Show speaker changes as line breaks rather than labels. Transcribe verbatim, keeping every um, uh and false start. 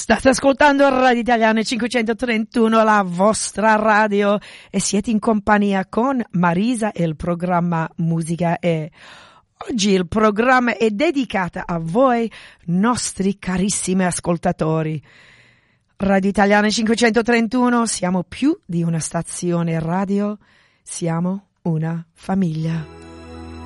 State ascoltando Radio Italiana cinquecentotrentuno, la vostra radio, e siete in compagnia con Marisa e il programma Musica E. Oggi il programma è dedicato a voi, nostri carissimi ascoltatori. Radio Italiana cinquecentotrentuno, siamo più di una stazione radio, siamo una famiglia.